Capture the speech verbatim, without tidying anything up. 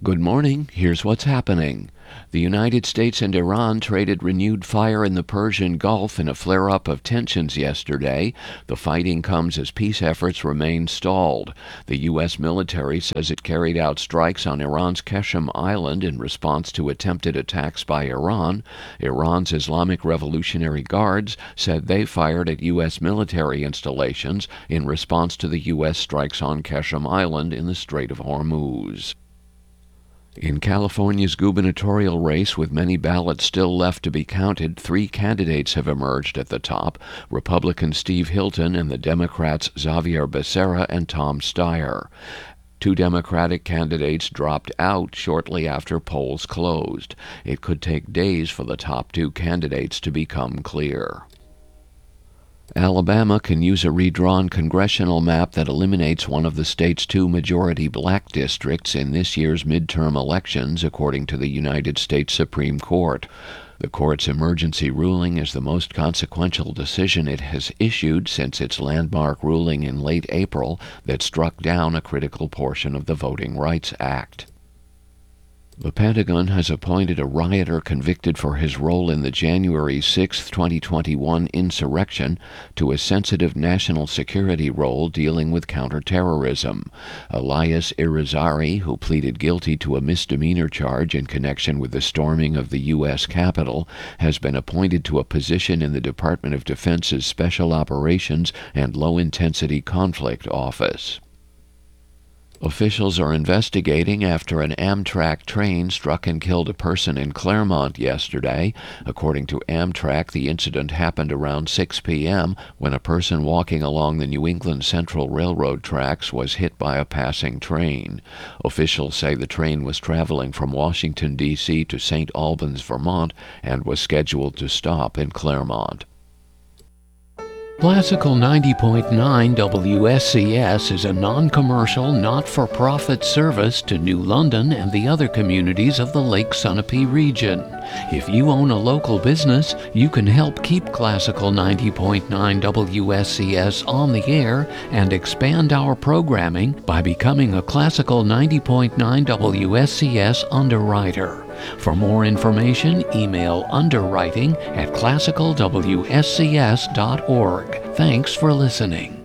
Good morning. Here's what's happening. The United States and Iran traded renewed fire in the Persian Gulf in a flare-up of tensions yesterday. The fighting comes as peace efforts remain stalled. The U S military says it carried out strikes on Iran's Qeshm Island in response to attempted attacks by Iran. Iran's Islamic Revolutionary Guards said they fired at U S military installations in response to the U S strikes on Qeshm Island in the Strait of Hormuz. In California's gubernatorial race, with many ballots still left to be counted, three candidates have emerged at the top: Republican Steve Hilton and the Democrats Xavier Becerra and Tom Steyer. Two Democratic candidates dropped out shortly after polls closed. It could take days for the top two candidates to become clear. Alabama can use a redrawn congressional map that eliminates one of the state's two majority black districts in this year's midterm elections, according to the United States Supreme Court. The court's emergency ruling is the most consequential decision it has issued since its landmark ruling in late April that struck down a critical portion of the Voting Rights Act. The Pentagon has appointed a rioter convicted for his role in the January sixth, twenty twenty-one insurrection to a sensitive national security role dealing with counterterrorism. Elias Irizarry, who pleaded guilty to a misdemeanor charge in connection with the storming of the U S Capitol, has been appointed to a position in the Department of Defense's Special Operations and Low-Intensity Conflict Office. Officials are investigating after an Amtrak train struck and killed a person in Claremont yesterday. According to Amtrak, the incident happened around six p.m. when a person walking along the New England Central Railroad tracks was hit by a passing train. Officials say the train was traveling from Washington, D C to Saint Albans, Vermont, and was scheduled to stop in Claremont. Classical ninety point nine W S C S is a non-commercial, not-for-profit service to New London and the other communities of the Lake Sunapee region. If you own a local business, you can help keep Classical ninety point nine W S C S on the air and expand our programming by becoming a Classical ninety point nine W S C S underwriter. For more information, email underwriting at classical w s c s dot org. Thanks for listening.